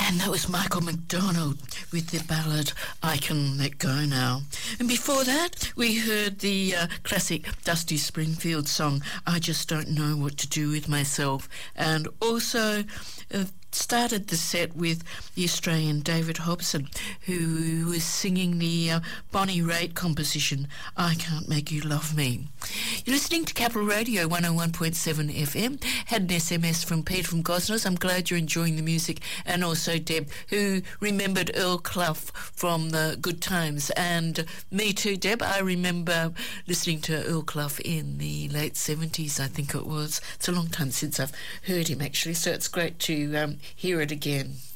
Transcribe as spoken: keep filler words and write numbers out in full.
And that was Michael McDonald with the ballad I Can Let Go Now. And before that, we heard the uh, classic Dusty Springfield song, I Just Don't Know What to Do With Myself. And also uh, started the set with the Australian David Hobson, who was singing the uh, Bonnie Raitt composition, I Can't Make You Love Me. You're listening to Capital Radio one oh one point seven F M. Had an S M S from Pete from Gosnells. I'm glad you're enjoying the music. And also Deb, who remembered Earl Clough from the Good Times. And me too, Deb. I remember listening to Earl Clough in the late seventies, I think it was. It's a long time since I've heard him, actually, so it's great to um, hear it again.